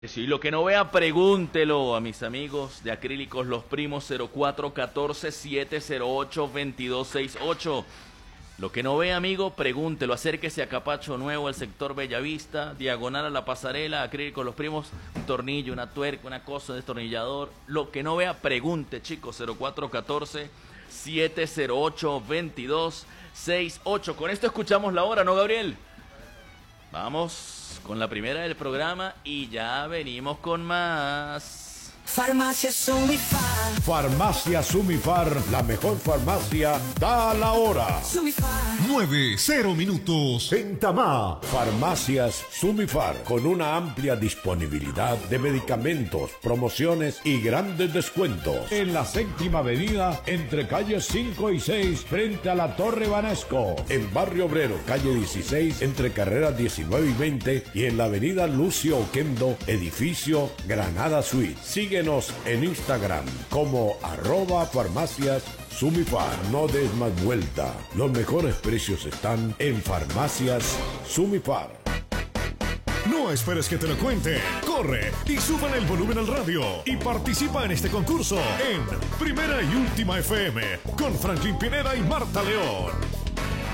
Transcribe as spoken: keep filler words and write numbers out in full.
Si lo que no vea, pregúntelo a mis amigos de Acrílicos Los Primos. Cero cuatro uno cuatro, siete cero ocho, dos dos seis ocho. Lo que no vea, amigo, pregúntelo. Acérquese a Capacho Nuevo, el sector Bellavista, diagonal a la pasarela. Acrílicos Los Primos, un tornillo, una tuerca, una cosa, un destornillador. Lo que no vea, pregunte, chicos. Cero cuatro uno cuatro, siete cero ocho, dos dos seis ocho. Con esto escuchamos la hora, ¿no, Gabriel? Vamos con la primera del programa y ya venimos con más. Farmacia Sumifar. Farmacia Sumifar, la mejor farmacia, da la hora. Sumifar. nueve, cero minutos. En Tamá, Farmacias Sumifar, con una amplia disponibilidad de medicamentos, promociones y grandes descuentos. En la séptima avenida, entre calles cinco y seis, frente a la Torre Banesco. En Barrio Obrero, calle dieciséis, entre carreras diecinueve y veinte. Y en la avenida Lucio Oquendo, edificio Granada Suite. Síguenos en Instagram como arroba farmacias Sumifar. No des más vuelta. Los mejores precios están en Farmacias Sumifar. No esperes que te lo cuente. Corre y súbale el volumen al radio y participa en este concurso en Primera y Última F M con Franklin Pineda y Marta León.